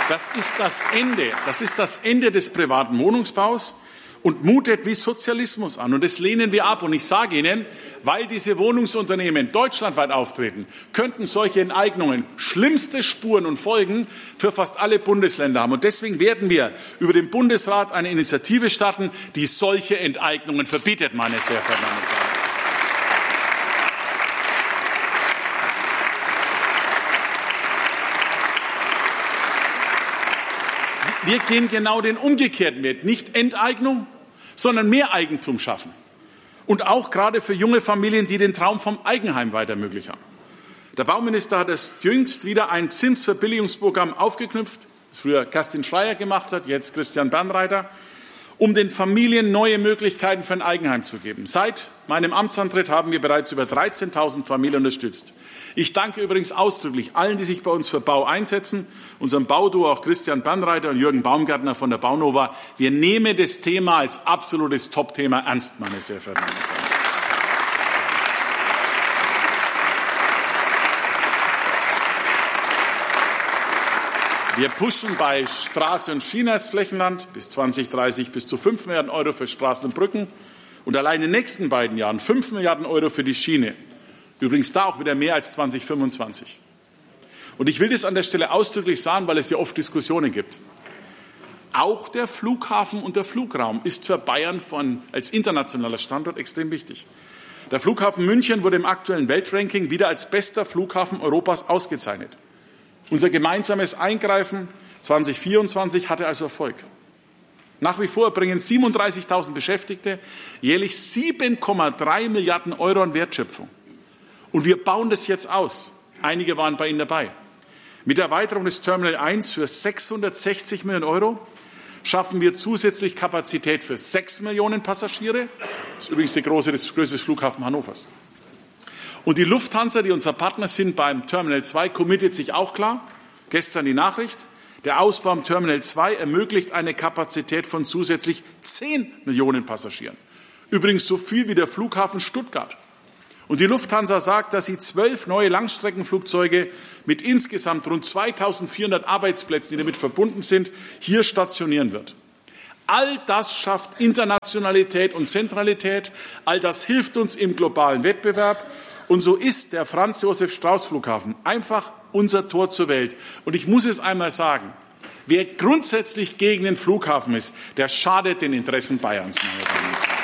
Das ist das Ende des privaten Wohnungsbaus und mutet wie Sozialismus an. Und das lehnen wir ab. Und ich sage Ihnen, weil diese Wohnungsunternehmen deutschlandweit auftreten, könnten solche Enteignungen schlimmste Spuren und Folgen für fast alle Bundesländer haben. Und deswegen werden wir über den Bundesrat eine Initiative starten, die solche Enteignungen verbietet, meine sehr verehrten Damen und Herren. Wir gehen genau den umgekehrten Weg. Nicht Enteignung, sondern mehr Eigentum schaffen. Und auch gerade für junge Familien, die den Traum vom Eigenheim weiter möglich haben. Der Bauminister hat es jüngst wieder ein Zinsverbilligungsprogramm aufgeknüpft, das früher Kerstin Schreier gemacht hat, jetzt Christian Bernreiter, um den Familien neue Möglichkeiten für ein Eigenheim zu geben. Seit meinem Amtsantritt haben wir bereits über 13.000 Familien unterstützt. Ich danke übrigens ausdrücklich allen, die sich bei uns für Bau einsetzen, unserem Bauduo, auch Christian Bernreiter und Jürgen Baumgärtner von der Baunova. Wir nehmen das Thema als absolutes Top-Thema ernst, meine sehr verehrten Damen und Herren. Wir pushen bei Straße und Schiene als Flächenland bis 2030 bis zu 5 Milliarden Euro für Straßen und Brücken und allein in den nächsten beiden Jahren 5 Milliarden Euro für die Schiene. Übrigens da auch wieder mehr als 2025. Und ich will das an der Stelle ausdrücklich sagen, weil es ja oft Diskussionen gibt. Auch der Flughafen und der Flugraum ist für Bayern als internationaler Standort extrem wichtig. Der Flughafen München wurde im aktuellen Weltranking wieder als bester Flughafen Europas ausgezeichnet. Unser gemeinsames Eingreifen 2024 hatte also Erfolg. Nach wie vor bringen 37.000 Beschäftigte jährlich 7,3 Milliarden Euro an Wertschöpfung. Und wir bauen das jetzt aus. Einige waren bei Ihnen dabei. Mit der Erweiterung des Terminal 1 für 660 Millionen Euro schaffen wir zusätzlich Kapazität für 6 Millionen Passagiere. Das ist übrigens der größte Flughafen Hannovers. Und die Lufthansa, die unser Partner sind beim Terminal 2, committet sich auch klar. Gestern die Nachricht. Der Ausbau im Terminal 2 ermöglicht eine Kapazität von zusätzlich 10 Millionen Passagieren. Übrigens so viel wie der Flughafen Stuttgart. Und die Lufthansa sagt, dass sie 12 neue Langstreckenflugzeuge mit insgesamt rund 2.400 Arbeitsplätzen, die damit verbunden sind, hier stationieren wird. All das schafft Internationalität und Zentralität. All das hilft uns im globalen Wettbewerb. Und so ist der Franz-Josef-Strauß-Flughafen einfach unser Tor zur Welt. Und ich muss es einmal sagen, wer grundsätzlich gegen den Flughafen ist, der schadet den Interessen Bayerns, meine Damen und Herren.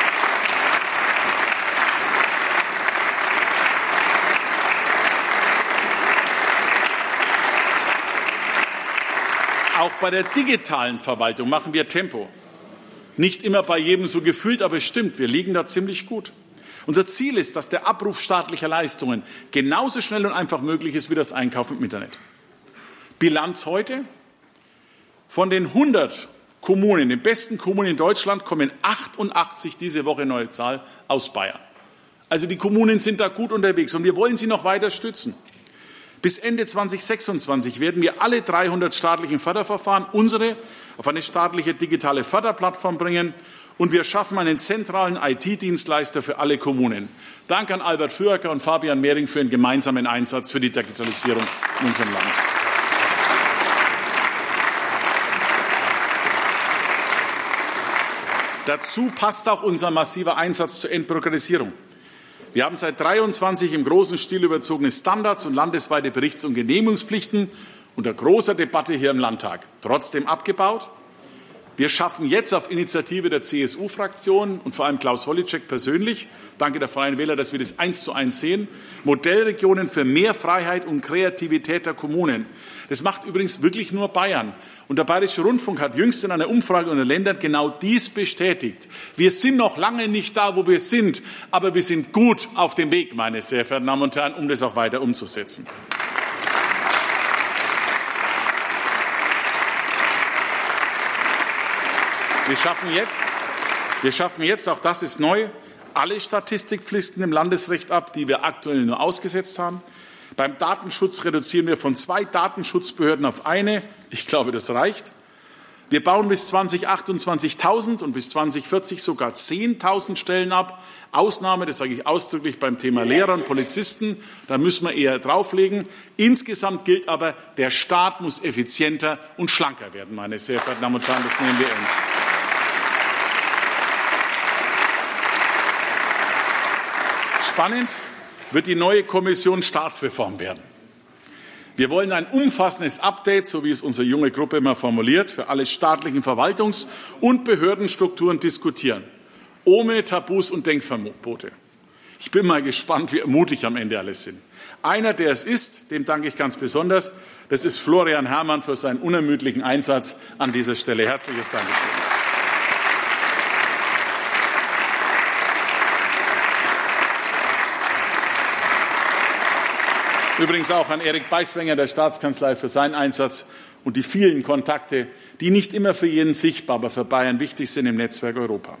Auch bei der digitalen Verwaltung machen wir Tempo. Nicht immer bei jedem so gefühlt, aber es stimmt, wir liegen da ziemlich gut. Unser Ziel ist, dass der Abruf staatlicher Leistungen genauso schnell und einfach möglich ist wie das Einkaufen im Internet. Bilanz heute: Von den 100 Kommunen, den besten Kommunen in Deutschland, kommen 88 diese Woche, neue Zahl, aus Bayern. Also die Kommunen sind da gut unterwegs und wir wollen sie noch weiter stützen. Bis Ende 2026 werden wir alle 300 staatlichen Förderverfahren, unsere, auf eine staatliche digitale Förderplattform bringen und wir schaffen einen zentralen IT-Dienstleister für alle Kommunen. Danke an Albert Füracker und Fabian Mehring für ihren gemeinsamen Einsatz für die Digitalisierung in unserem Land. Dazu passt auch unser massiver Einsatz zur Entbürokratisierung. Wir haben seit 23 im großen Stil überzogene Standards und landesweite Berichts- und Genehmigungspflichten unter großer Debatte hier im Landtag trotzdem abgebaut. Wir schaffen jetzt auf Initiative der CSU-Fraktion und vor allem Klaus Holitschek persönlich, danke der Freien Wähler, dass wir das 1:1 sehen, Modellregionen für mehr Freiheit und Kreativität der Kommunen. Das macht übrigens wirklich nur Bayern. Und der Bayerische Rundfunk hat jüngst in einer Umfrage unter Ländern genau dies bestätigt. Wir sind noch lange nicht da, wo wir sind, aber wir sind gut auf dem Weg, meine sehr verehrten Damen und Herren, um das auch weiter umzusetzen. Wir schaffen jetzt, auch das ist neu, alle Statistikpflichten im Landesrecht ab, die wir aktuell nur ausgesetzt haben. Beim Datenschutz reduzieren wir von 2 Datenschutzbehörden auf eine. Ich glaube, das reicht. Wir bauen bis 2028 1.000 und bis 2040 sogar 10.000 Stellen ab. Ausnahme, das sage ich ausdrücklich beim Thema Lehrer und Polizisten, da müssen wir eher drauflegen. Insgesamt gilt aber, der Staat muss effizienter und schlanker werden, meine sehr verehrten Damen und Herren, das nehmen wir ernst. Spannend wird die neue Kommission Staatsreform werden. Wir wollen ein umfassendes Update, so wie es unsere junge Gruppe immer formuliert, für alle staatlichen Verwaltungs- und Behördenstrukturen diskutieren. Ohne Tabus und Denkverbote. Ich bin mal gespannt, wie mutig am Ende alle sind. Einer, der es ist, dem danke ich ganz besonders, das ist Florian Herrmann für seinen unermüdlichen Einsatz an dieser Stelle. Herzliches Dankeschön. Übrigens auch an Erik Beiswenger der Staatskanzlei für seinen Einsatz und die vielen Kontakte, die nicht immer für jeden sichtbar, aber für Bayern wichtig sind im Netzwerk Europa.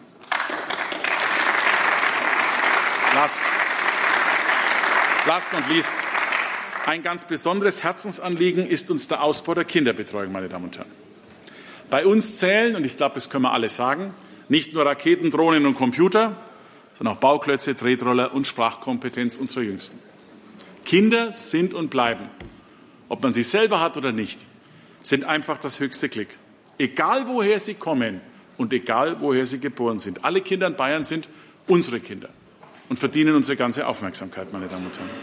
Last not least, ein ganz besonderes Herzensanliegen ist uns der Ausbau der Kinderbetreuung, meine Damen und Herren. Bei uns zählen, und ich glaube, das können wir alle sagen, nicht nur Raketen, Drohnen und Computer, sondern auch Bauklötze, Tretroller und Sprachkompetenz unserer Jüngsten. Kinder sind und bleiben, ob man sie selber hat oder nicht, sind einfach das höchste Glück. Egal woher sie kommen und egal woher sie geboren sind. Alle Kinder in Bayern sind unsere Kinder und verdienen unsere ganze Aufmerksamkeit, meine Damen und Herren.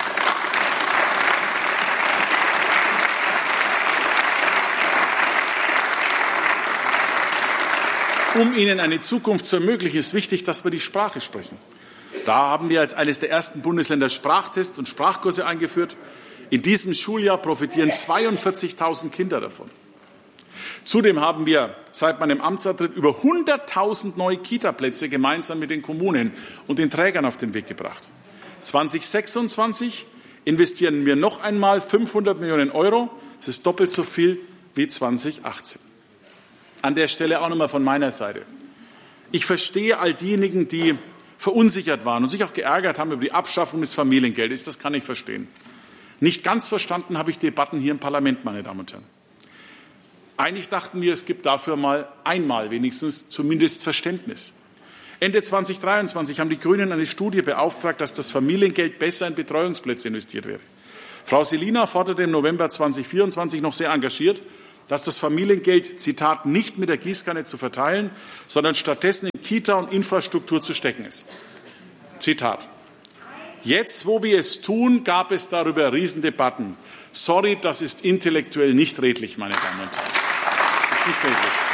Um ihnen eine Zukunft zu ermöglichen, ist wichtig, dass wir die Sprache sprechen. Da haben wir als eines der ersten Bundesländer Sprachtests und Sprachkurse eingeführt. In diesem Schuljahr profitieren 42.000 Kinder davon. Zudem haben wir seit meinem Amtsantritt über 100.000 neue Kita-Plätze gemeinsam mit den Kommunen und den Trägern auf den Weg gebracht. 2026 investieren wir noch einmal 500 Millionen Euro. Das ist doppelt so viel wie 2018. An der Stelle auch nochmal von meiner Seite. Ich verstehe all diejenigen, die verunsichert waren und sich auch geärgert haben über die Abschaffung des Familiengeldes. Das kann ich verstehen. Nicht ganz verstanden habe ich Debatten hier im Parlament, meine Damen und Herren. Eigentlich dachten wir, es gibt dafür einmal wenigstens zumindest Verständnis. Ende 2023 haben die Grünen eine Studie beauftragt, dass das Familiengeld besser in Betreuungsplätze investiert wäre. Frau Selina forderte im November 2024 noch sehr engagiert, dass das Familiengeld, Zitat, nicht mit der Gießkanne zu verteilen, sondern stattdessen in Kita und Infrastruktur zu stecken ist. Zitat. Jetzt, wo wir es tun, gab es darüber Riesendebatten. Sorry, das ist intellektuell nicht redlich, meine Damen und Herren. Das ist nicht redlich.